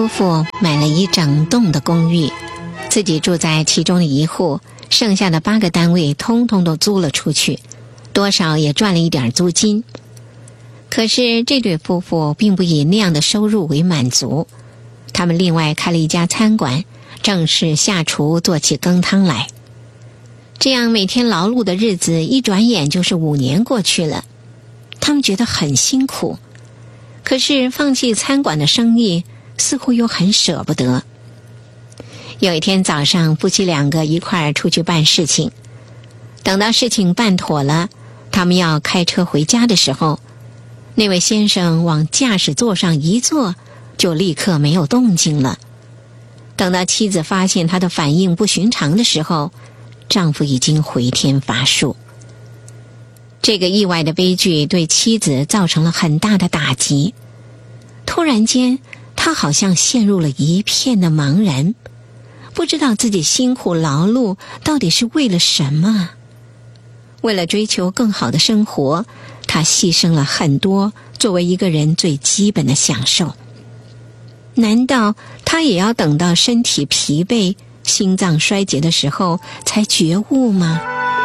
夫妇买了一整栋的公寓，自己住在其中的一户，剩下的8个单位通通都租了出去，多少也赚了一点租金。可是这对夫妇并不以那样的收入为满足，他们另外开了一家餐馆，正式下厨做起羹汤来。这样每天劳碌的日子一转眼就是5年过去了，他们觉得很辛苦，可是放弃餐馆的生意似乎又很舍不得。有一天早上，夫妻2个一块儿出去办事情，等到事情办妥了，他们要开车回家的时候，那位先生往驾驶座上一坐，就立刻没有动静了。等到妻子发现他的反应不寻常的时候，丈夫已经回天乏术。这个意外的悲剧对妻子造成了很大的打击。突然间，她好像陷入了一片的茫然，不知道自己辛苦劳碌到底是为了什么。为了追求更好的生活，她牺牲了很多作为一个人最基本的享受。难道她也要等到身体疲惫、心脏衰竭的时候才觉悟吗？